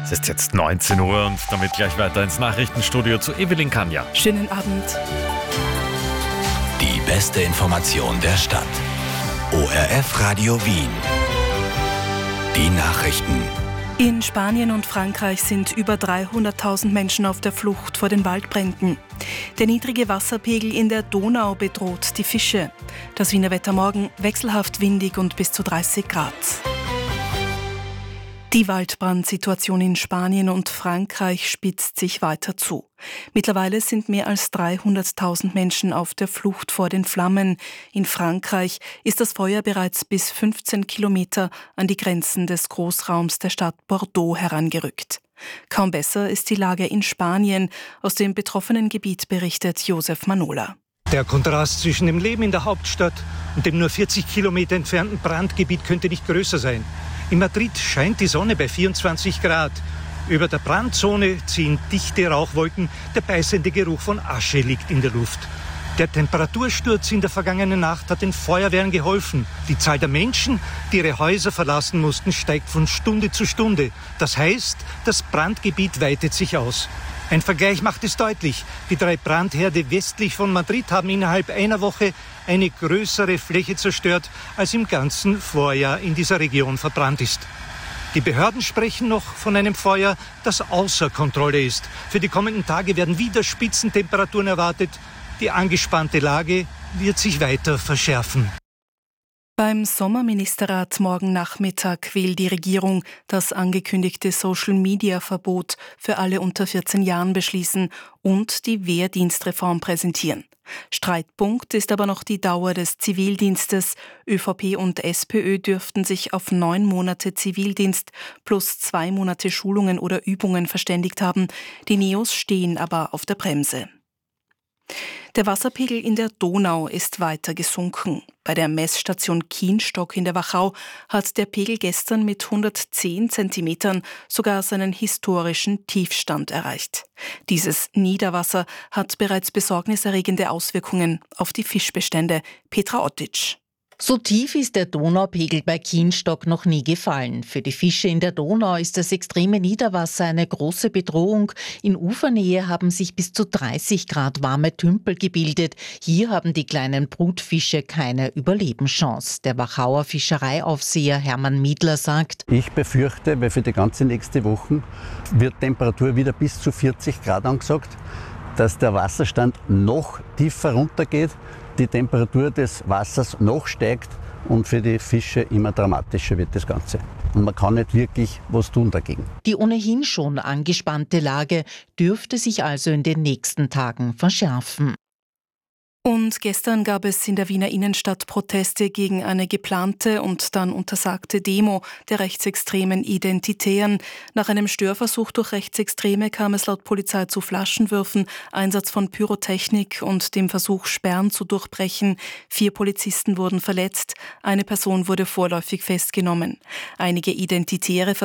Es ist jetzt 19 Uhr und damit gleich weiter ins Nachrichtenstudio zu Evelyn Kanja. Schönen Abend. Die beste Information der Stadt. ORF Radio Wien. Die Nachrichten. In Spanien und Frankreich sind über 300.000 Menschen auf der Flucht vor den Waldbränden. Der niedrige Wasserpegel in der Donau bedroht die Fische. Das Wiener Wetter morgen wechselhaft windig und bis zu 30 Grad. Die Waldbrandsituation in Spanien und Frankreich spitzt sich weiter zu. Mittlerweile sind mehr als 300.000 Menschen auf der Flucht vor den Flammen. In Frankreich ist das Feuer bereits bis 15 Kilometer an die Grenzen des Großraums der Stadt Bordeaux herangerückt. Kaum besser ist die Lage in Spanien. Aus dem betroffenen Gebiet berichtet Josef Manola. Der Kontrast zwischen dem Leben in der Hauptstadt und dem nur 40 Kilometer entfernten Brandgebiet könnte nicht größer sein. In Madrid scheint die Sonne bei 24 Grad. Über der Brandzone ziehen dichte Rauchwolken, der beißende Geruch von Asche liegt in der Luft. Der Temperatursturz in der vergangenen Nacht hat den Feuerwehren geholfen. Die Zahl der Menschen, die ihre Häuser verlassen mussten, steigt von Stunde zu Stunde. Das heißt, das Brandgebiet weitet sich aus. Ein Vergleich macht es deutlich. Die 3 Brandherde westlich von Madrid haben innerhalb einer Woche eine größere Fläche zerstört, als im ganzen Vorjahr in dieser Region verbrannt ist. Die Behörden sprechen noch von einem Feuer, das außer Kontrolle ist. Für die kommenden Tage werden wieder Spitzentemperaturen erwartet. Die angespannte Lage wird sich weiter verschärfen. Beim Sommerministerrat morgen Nachmittag will die Regierung das angekündigte Social-Media-Verbot für alle unter 14 Jahren beschließen und die Wehrdienstreform präsentieren. Streitpunkt ist aber noch die Dauer des Zivildienstes. ÖVP und SPÖ dürften sich auf 9 Monate Zivildienst plus 2 Monate Schulungen oder Übungen verständigt haben. Die Neos stehen aber auf der Bremse. Der Wasserpegel in der Donau ist weiter gesunken. Bei der Messstation Kienstock in der Wachau hat der Pegel gestern mit 110 Zentimetern sogar seinen historischen Tiefstand erreicht. Dieses Niederwasser hat bereits besorgniserregende Auswirkungen auf die Fischbestände. Petra Ottic. So tief ist der Donaupegel bei Kienstock noch nie gefallen. Für die Fische in der Donau ist das extreme Niederwasser eine große Bedrohung. In Ufernähe haben sich bis zu 30 Grad warme Tümpel gebildet. Hier haben die kleinen Brutfische keine Überlebenschance. Der Wachauer Fischereiaufseher Hermann Miedler sagt: Ich befürchte, weil für die ganze nächste Woche wird Temperatur wieder bis zu 40 Grad angesagt, dass der Wasserstand noch tiefer runtergeht, die Temperatur des Wassers noch steigt und für die Fische immer dramatischer wird das Ganze. Und man kann nicht wirklich was tun dagegen. Die ohnehin schon angespannte Lage dürfte sich also in den nächsten Tagen verschärfen. Und gestern gab es in der Wiener Innenstadt Proteste gegen eine geplante und dann untersagte Demo der rechtsextremen Identitären. Nach einem Störversuch durch Rechtsextreme kam es laut Polizei zu Flaschenwürfen, Einsatz von Pyrotechnik und dem Versuch, Sperren zu durchbrechen. 4 Polizisten wurden verletzt, eine Person wurde vorläufig festgenommen. Einige Identitäre